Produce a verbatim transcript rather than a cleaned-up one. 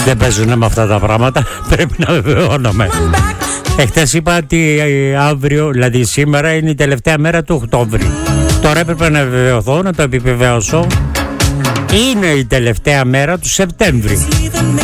Δεν παίζουν με αυτά τα πράγματα. Πρέπει να βεβαιώνομαι. Εχθές είπα ότι αύριο, δηλαδή σήμερα, είναι η τελευταία μέρα του Οκτώβρη. Τώρα έπρεπε να βεβαιωθώ, να το επιβεβαιώσω. Είναι η τελευταία μέρα του Σεπτέμβρη.